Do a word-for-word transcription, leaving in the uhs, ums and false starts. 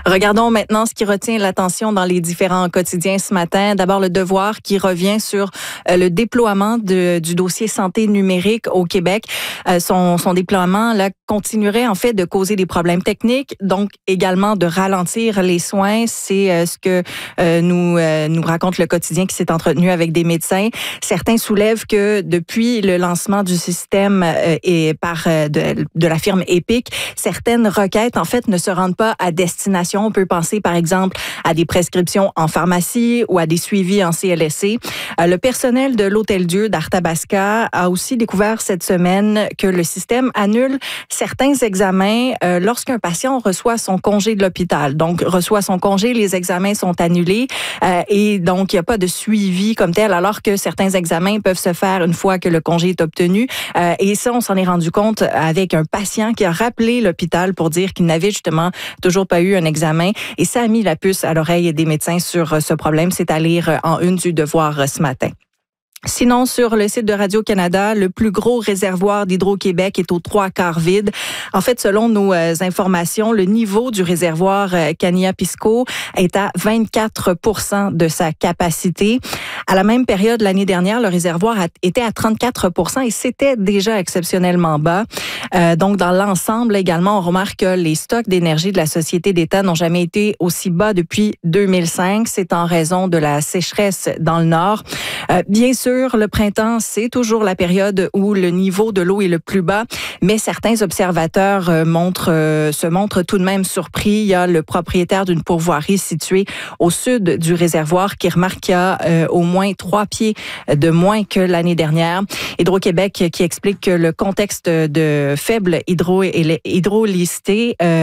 Regardons maintenant ce qui retient l'attention dans les différents quotidiens ce matin. D'abord, le Devoir qui revient sur euh, le déploiement de, du dossier santé numérique au Québec. Euh, son, son déploiement là, continuerait en fait de causer des problèmes techniques, donc également de ralentir les soins. C'est euh, ce que euh, nous, euh, nous raconte le quotidien qui s'est entretenu avec des médecins. Certains soulèvent que depuis le lancement du système euh, et par euh, de, de la firme Epic, certaines requêtes en fait ne se rendent pas à destination. On peut penser par exemple à des prescriptions en pharmacie ou à des suivis en C L S C. Euh, le personnel de l'Hôtel-Dieu d'Arthabasca a aussi découvert cette semaine que le système annule certains examens euh, lorsqu'un patient reçoit son congé de l'hôpital. Donc, reçoit son congé, les examens sont annulés euh, et donc il n'y a pas de suivi comme tel, alors que certains examens peuvent se faire une fois que le congé est obtenu. Euh, et ça, on s'en est rendu compte avec un patient qui a rappelé l'hôpital pour dire qu'il n'avait justement toujours pas eu un examen. Et ça a mis la puce à l'oreille des médecins sur ce problème. C'est à lire en une du Devoir ce matin. Sinon, sur le site de Radio-Canada, le plus gros réservoir d'Hydro-Québec est aux trois quarts vide. En fait, selon nos euh, informations, le niveau du réservoir euh, Kaniapisco est à vingt-quatre pour cent de sa capacité. À la même période l'année dernière, le réservoir a, était à trente-quatre pour cent et c'était déjà exceptionnellement bas. Euh, donc, dans l'ensemble également, on remarque que les stocks d'énergie de la Société d'État n'ont jamais été aussi bas depuis deux mille cinq. C'est en raison de la sécheresse dans le nord. Euh, bien sûr, le printemps, c'est toujours la période où le niveau de l'eau est le plus bas, mais certains observateurs euh, montrent, euh, se montrent tout de même surpris. Il y a le propriétaire d'une pourvoirie située au sud du réservoir qui remarque qu'il y a euh, au moins trois pieds de moins que l'année dernière. Hydro-Québec qui explique que le contexte de faible hydro hydrolicité euh,